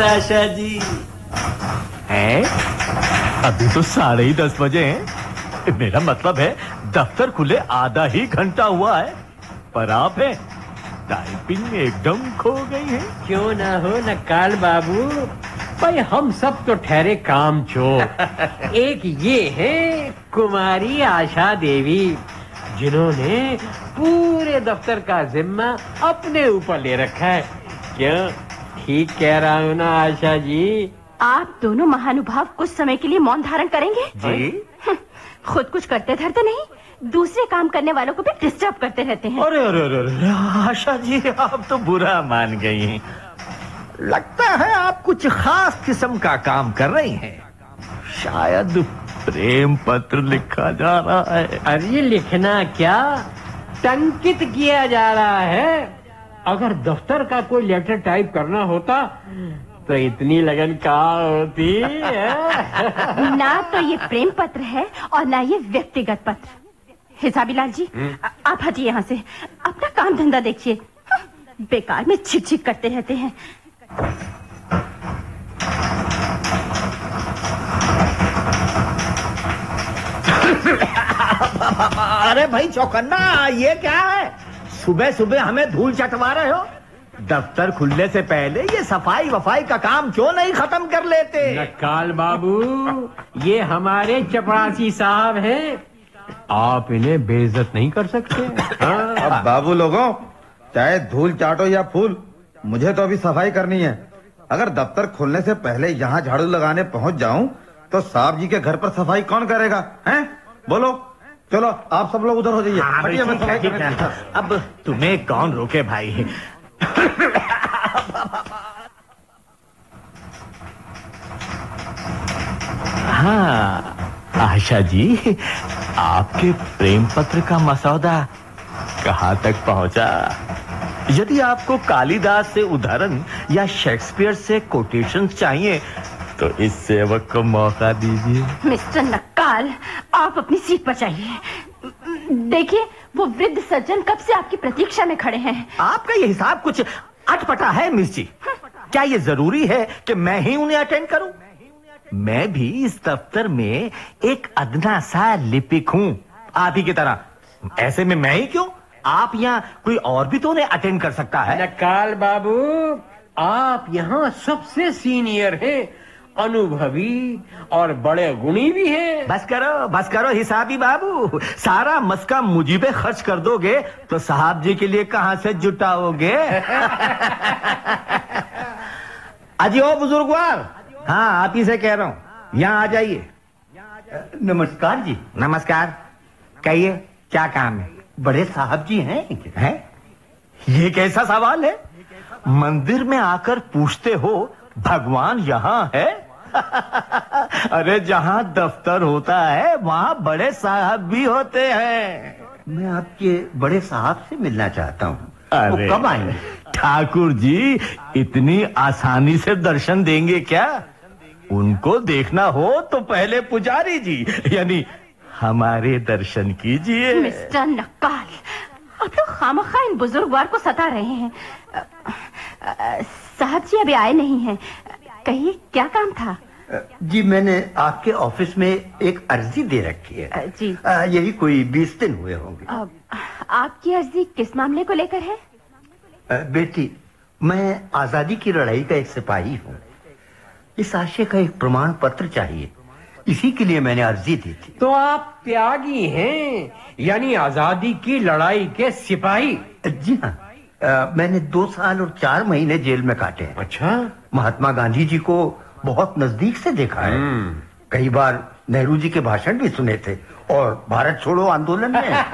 आशा जी। हैं? अभी तो 10:30 बजे हैं। मेरा मतलब है दफ्तर खुले आधा ही घंटा हुआ है, पर आप हैं टाइपिंग में एकदम खो गई हैं। क्यों ना हो नक्काल बाबू, भाई हम सब तो ठहरे काम चोर। एक ये है कुमारी आशा देवी, जिन्होंने पूरे दफ्तर का जिम्मा अपने ऊपर ले रखा है। क्यों, ठीक कह रहा हूँ ना आशा जी? आप दोनों महानुभाव कुछ समय के लिए मौन धारण करेंगे जी? खुद कुछ करते धरते नहीं, दूसरे काम करने वालों को भी डिस्टर्ब करते रहते हैं। अरे अरे अरे अरे, आशा जी आप तो बुरा मान गई हैं। लगता है आप कुछ खास किस्म का काम कर रही हैं। शायद प्रेम पत्र लिखा जा रहा है। अरे लिखना क्या, टंकित किया जा रहा है। अगर दफ्तर का कोई लेटर टाइप करना होता तो इतनी लगन कहाँ होती है? ना तो ये प्रेम पत्र है और ना ये व्यक्तिगत पत्र। हिसाबी लाल जी, आप हटिए यहाँ से, अपना काम धंधा देखिए। बेकार में छिक छिक करते रहते हैं। अरे भाई चौकन्ना, ये क्या है? सुबह सुबह हमें धूल चटवा रहे हो? दफ्तर खुलने से पहले ये सफाई वफाई का काम क्यों नहीं खत्म कर लेते? नक्काल बाबू, ये हमारे चपरासी साहब हैं, आप इन्हें बेइज्जत नहीं कर सकते। अब बाबू लोगों, चाहे धूल चाटो या फूल, मुझे तो अभी सफाई करनी है। अगर दफ्तर खुलने से पहले यहाँ झाड़ू लगाने पहुँच जाऊँ तो साहब जी के घर पर सफाई कौन करेगा? हैं? बोलो, चलो आप सब लोग उधर हो जाइए। हटिए, मैं सफाई करने देता हूं। अब तुम्हें कौन रोके भाई? हाँ आशा जी, आपके प्रेम पत्र का मसौदा कहाँ तक पहुंचा? यदि आपको कालिदास से उदाहरण या शेक्सपियर से कोटेशंस चाहिए तो इस सेवक को मौका दीजिए। मिस्टर नक्काल, आप अपनी सीट पर जाइए। देखिए, वो वृद्ध सज्जन कब से आपकी प्रतीक्षा में खड़े हैं। आपका ये हिसाब कुछ अटपटा है मिस जी। क्या ये जरूरी है कि मैं ही उन्हें अटेंड करूं? मैं भी इस दफ्तर में एक अदना सा लिपिक हूं, आप ही की तरह। ऐसे में मैं ही क्यों, आप यहाँ कोई और भी तो उन्हें अटेंड कर सकता है। नक्काल बाबू, आप यहाँ सबसे सीनियर हैं, अनुभवी और बड़े गुणी भी हैं। बस करो हिसाबी बाबू, सारा मस्का मुझी पे खर्च कर दोगे तो साहब जी के लिए कहां से जुटाओगे? अजी ओ बुजुर्गवार, हाँ आप ही से कह रहा हूँ, यहाँ आ जाइए। नमस्कार जी। नमस्कार, कहिए क्या काम है? बड़े साहब जी हैं? ये कैसा सवाल है? मंदिर में आकर पूछते हो भगवान यहाँ है? अरे जहाँ दफ्तर होता है वहाँ बड़े साहब भी होते हैं। मैं आपके बड़े साहब से मिलना चाहता हूँ। अरे वो कब आएंगे? ठाकुर जी इतनी आसानी से दर्शन देंगे क्या? उनको देखना हो तो पहले पुजारी जी यानी हमारे दर्शन कीजिए। मिस्टर नक्काल, आप लोग खामखा इन बुजुर्गवार को सता रहे हैं। साहब जी अभी आए नहीं हैं, कहिए क्या काम था? जी, मैंने आपके ऑफिस में एक अर्जी दे रखी है। जी। यही कोई 20 दिन हुए होंगे। आपकी अर्जी किस मामले को लेकर है? बेटी, मैं आजादी की लड़ाई का एक सिपाही हूँ। इस आशय का एक प्रमाण पत्र चाहिए, इसी के लिए मैंने अर्जी दी थी। तो आप त्यागी हैं, यानी आजादी की लड़ाई के सिपाही? जी हाँ, मैंने 2 साल और 4 महीने जेल में काटे हैं। अच्छा। महात्मा गांधी जी को बहुत नजदीक से देखा है। कई बार नेहरू जी के भाषण भी सुने थे और भारत छोड़ो आंदोलन में